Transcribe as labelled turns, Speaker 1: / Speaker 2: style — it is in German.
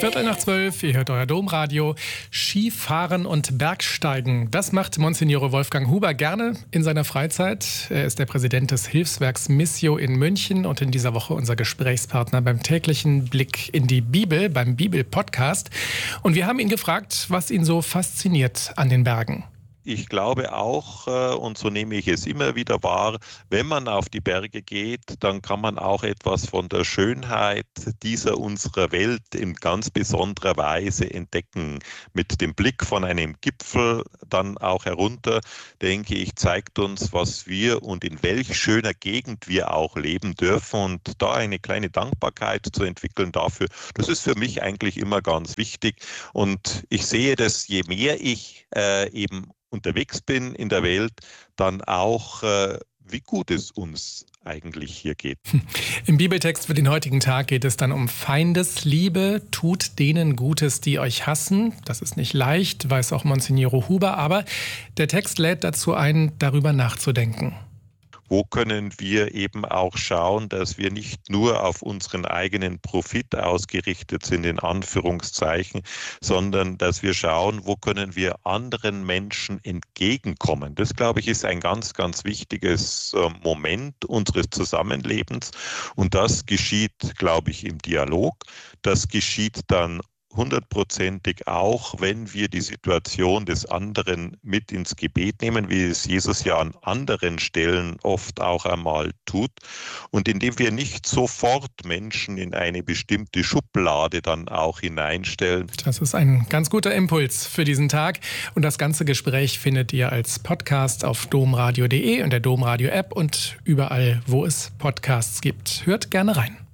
Speaker 1: 11:15, ihr hört euer Domradio. Skifahren und Bergsteigen, das macht Monsignore Wolfgang Huber gerne in seiner Freizeit. Er ist der Präsident des Hilfswerks Missio in München und in dieser Woche unser Gesprächspartner beim täglichen Blick in die Bibel, beim Bibel-Podcast. Und wir haben ihn gefragt, was ihn so fasziniert an den Bergen.
Speaker 2: Ich glaube auch, und so nehme ich es immer wieder wahr, wenn man auf die Berge geht, dann kann man auch etwas von der Schönheit dieser unserer Welt in ganz besonderer Weise entdecken. Mit dem Blick von einem Gipfel dann auch herunter, denke ich, zeigt uns, was wir und in welch schöner Gegend wir auch leben dürfen. Und da eine kleine Dankbarkeit zu entwickeln dafür, das ist für mich eigentlich immer ganz wichtig. Und ich sehe das, je mehr ich eben unterwegs bin in der Welt, dann auch, wie gut es uns eigentlich hier geht.
Speaker 1: Im Bibeltext für den heutigen Tag geht es dann um Feindesliebe. Tut denen Gutes, die euch hassen. Das ist nicht leicht, weiß auch Monsignore Huber, aber der Text lädt dazu ein, darüber nachzudenken.
Speaker 2: Wo können wir eben auch schauen, dass wir nicht nur auf unseren eigenen Profit ausgerichtet sind, in Anführungszeichen, sondern dass wir schauen, wo können wir anderen Menschen entgegenkommen. Das, glaube ich, ist ein ganz, ganz wichtiges Moment unseres Zusammenlebens. Und das geschieht, glaube ich, im Dialog. Das geschieht dann 100%ig auch, wenn wir die Situation des anderen mit ins Gebet nehmen, wie es Jesus ja an anderen Stellen oft auch einmal tut, und indem wir nicht sofort Menschen in eine bestimmte Schublade dann auch hineinstellen.
Speaker 1: Das ist ein ganz guter Impuls für diesen Tag, und das ganze Gespräch findet ihr als Podcast auf domradio.de und der Domradio-App und überall, wo es Podcasts gibt. Hört gerne rein.